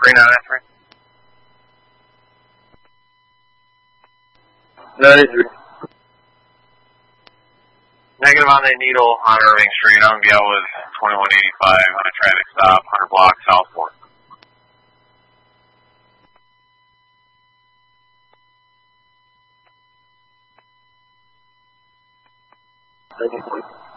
3993. 93. Negative on the needle on Irving Street. On Gale was 2185 on a traffic stop, 100 block southward. Thank you.